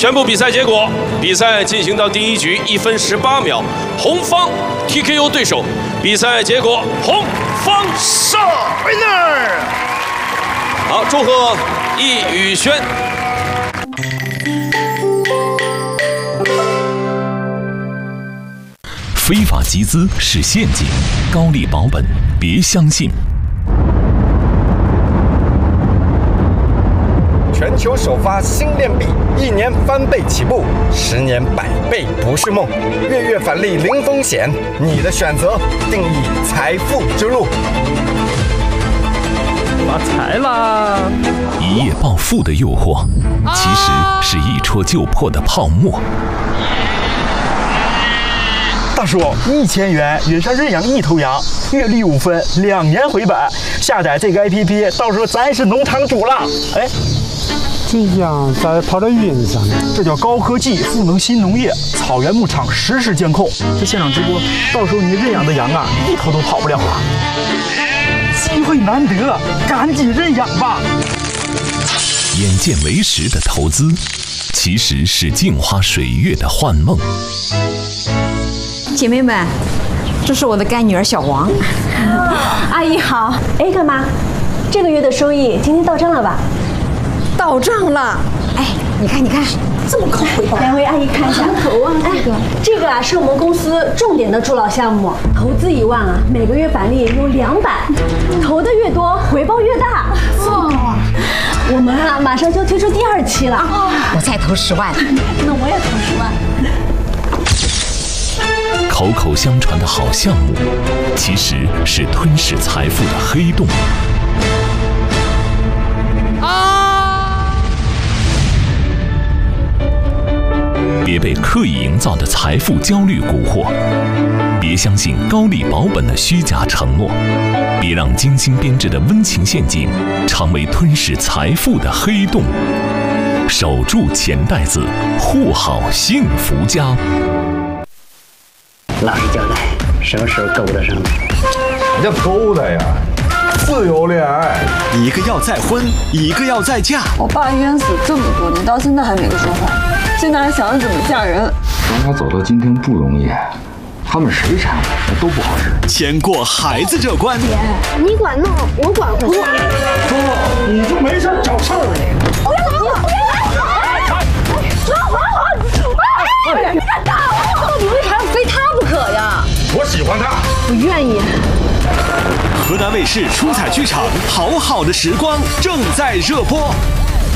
宣布比赛结果，比赛进行到第1局1分18秒，红方 TKO 对手。比赛结果，红方胜 ，winner。好，祝贺易宇轩。 非法集资是陷阱，高利保本别相信。 全球首发新链币，1年翻倍起步，10年100倍不是梦。月月返利零风险，你的选择定义财富之路。 发财啦！ 一夜暴富的诱惑，其实是一戳就破的泡沫。 大叔，1000元远山认养1头羊，月利5分，2年回本。下载这个 APP， 到时候咱是农场主了。哎。 这样咋跑到云上呢？ 这叫高科技赋能新农业，草原牧场实时监控。这现场直播，到时候你认养的羊啊，一头都跑不了了。机会难得，赶紧认养吧！ 眼见为实的投资，其实是镜花水月的幻梦。 姐妹们，这是我的干女儿小王。 阿姨好。哎，干妈，这个月的收益今天到账了吧？ 到账了，哎，你看，这么高回报。 两位阿姨看一下，头啊，这个啊是我们公司重点的助老项目，投资1万啊，每个月返利有200，投的越多，回报越大。哦，我们啊马上就要推出第2期了， 我再投10万， 那我也投 10万。口口相传的好项目，其实是吞噬财富的黑洞。别被刻意营造的财富焦虑蛊惑，别相信高利保本的虚假承诺，别让精心编织的温情陷阱成为吞噬财富的黑洞。守住钱袋子，护好幸福家。 老实交代，什么时候够得上你？ 你这勾的呀！自由恋爱， 一个要再婚，一个要再嫁。 我爸冤死这么多年，到现在还没个说法。现在还想着怎么嫁人。 咱俩走到今天不容易，他们谁缠我都不好使。 先过孩子这关。 姐，你管弄，我管活。 说你就没事找事儿你。 我要走，你敢打我？到底为啥要非他不可呀？ 我喜欢他， 不愿意。 河南卫视出彩剧场《好好的时光》正在热播。